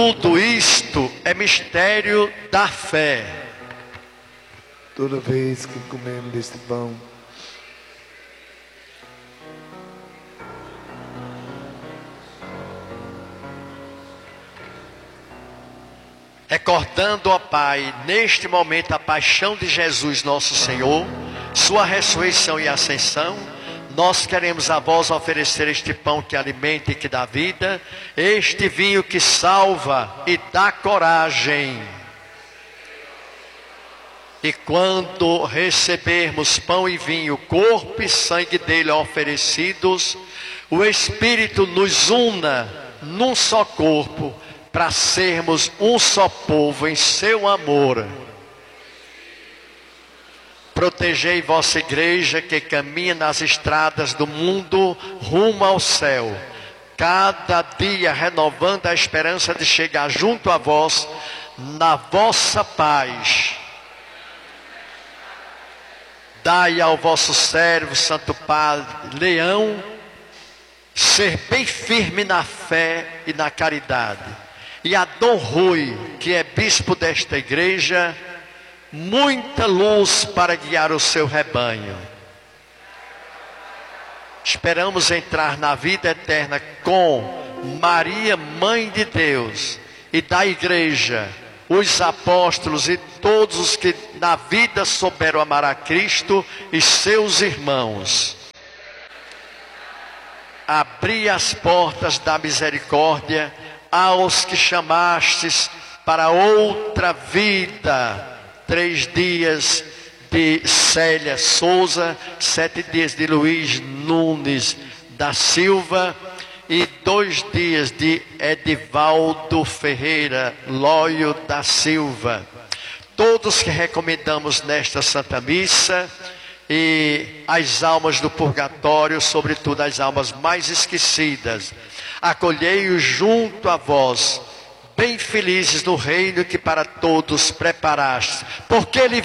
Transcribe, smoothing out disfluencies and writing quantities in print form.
Tudo isto é mistério da fé. Toda vez que comemos deste pão, recordando, ó Pai, neste momento a paixão de Jesus nosso Senhor, sua ressurreição e ascensão, nós queremos a vós oferecer este pão que alimenta e que dá vida, este vinho que salva e dá coragem. E quando recebermos pão e vinho, corpo e sangue dele oferecidos, o Espírito nos una num só corpo, para sermos um só povo em seu amor. Protegei vossa igreja que caminha nas estradas do mundo rumo ao céu, cada dia renovando a esperança de chegar junto a vós na vossa paz. Dai ao vosso servo, Santo Padre Leão, ser bem firme na fé e na caridade. E a Dom Rui, que é bispo desta igreja, muita luz para guiar o seu rebanho. Esperamos entrar na vida eterna com Maria, Mãe de Deus, e da igreja, os apóstolos e todos os que na vida souberam amar a Cristo e seus irmãos. Abri as portas da misericórdia aos que chamastes para outra vida. 3 dias de Célia Souza, 7 dias de Luiz Nunes da Silva e 2 dias de Edivaldo Ferreira Lóio da Silva. Todos que recomendamos nesta Santa Missa, e as almas do purgatório, sobretudo as almas mais esquecidas, acolhei-os junto a vós, bem felizes no reino que para todos preparaste, porque ele